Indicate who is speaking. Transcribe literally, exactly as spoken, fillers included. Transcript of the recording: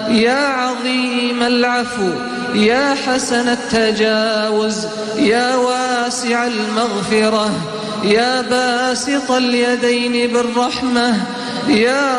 Speaker 1: يا عظيم العفو يا حسن التجاوز يا واسع المغفرة يا باسط اليدين بالرحمة يا